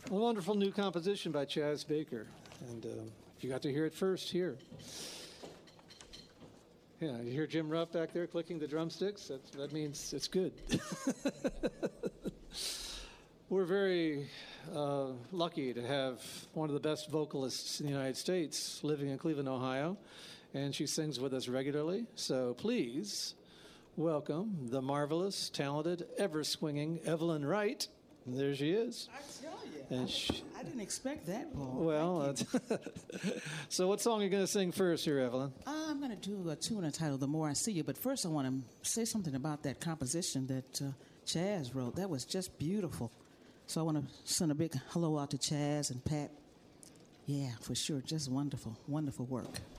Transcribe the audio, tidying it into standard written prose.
A wonderful new composition by Chaz Baker. And you got to hear it first here. Yeah, you hear Jim Ruff back there clicking the drumsticks? That means it's good. We're very lucky to have one of the best vocalists in the United States living in Cleveland, Ohio, and she sings with us regularly. So please welcome the marvelous, talented, ever-swinging Evelyn Wright. And there she is. I tell you, And I didn't expect that, Paul. Well, so what song are you going to sing first here, Evelyn? I'm going to do a tune entitled The More I See You, but first I want to say something about that composition that Chaz wrote. That was just beautiful. So I want to send a big hello out to Chaz and Pat. Yeah, for sure, just wonderful, wonderful work.